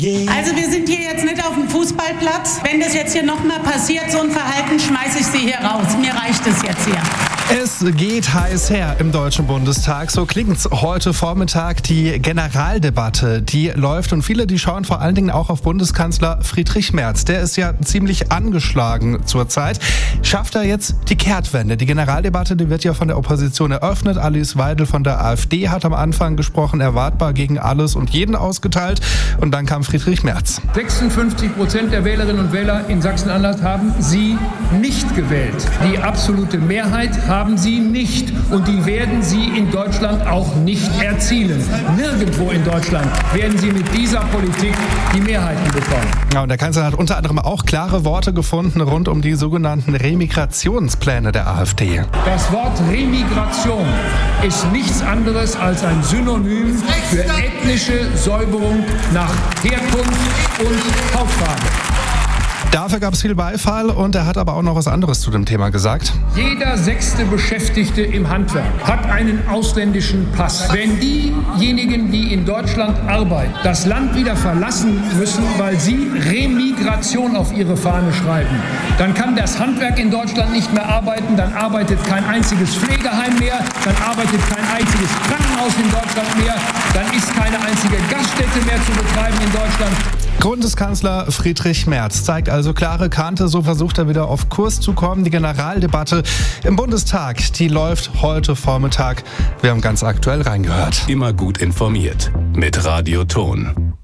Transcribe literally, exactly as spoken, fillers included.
Also wir sind hier jetzt nicht auf dem Fußballplatz. Wenn das jetzt hier nochmal passiert, so ein Verhalten, schmeiße ich Sie hier raus. Mir reicht es jetzt hier. Es geht heiß her im Deutschen Bundestag. So klingt's heute Vormittag. Die Generaldebatte, die läuft und viele, die schauen vor allen Dingen auch auf Bundeskanzler Friedrich Merz. Der ist ja ziemlich angeschlagen zurzeit. Schafft er jetzt die Kehrtwende? Die Generaldebatte, die wird ja von der Opposition eröffnet. Alice Weidel von der AfD hat am Anfang gesprochen, erwartbar gegen alles und jeden ausgeteilt. Und dann kam Friedrich Merz. sechsundfünfzig Prozent der Wählerinnen und Wähler in Sachsen-Anhalt haben Sie nicht gewählt. Die absolute Mehrheit haben Sie nicht. Und die werden Sie in Deutschland auch nicht erzielen. Nirgendwo in Deutschland werden Sie mit dieser Politik die Mehrheiten bekommen. Ja, und der Kanzler hat unter anderem auch klare Worte gefunden rund um die sogenannten Remigrationspläne der AfD. Das Wort Remigration ist nichts anderes als ein Synonym für ethnische Säuberung nach Herkunft und Hautfarbe. Dafür gab es viel Beifall und er hat aber auch noch was anderes zu dem Thema gesagt. Jeder sechste Beschäftigte im Handwerk hat einen ausländischen Pass. Wenn diejenigen, die in Deutschland arbeiten, das Land wieder verlassen müssen, weil sie Remigration auf ihre Fahne schreiben, dann kann das Handwerk in Deutschland nicht mehr arbeiten, dann arbeitet kein einziges Pflegeheim mehr, dann arbeitet kein einziges Krankenhaus in Deutschland mehr, dann ist keine einzige Gaststätte mehr zu betreiben in Deutschland. Bundeskanzler Friedrich Merz zeigt also klare Kante, so versucht er wieder auf Kurs zu kommen. Die Generaldebatte im Bundestag, die läuft heute Vormittag. Wir haben ganz aktuell reingehört. Immer gut informiert mit Radio Ton.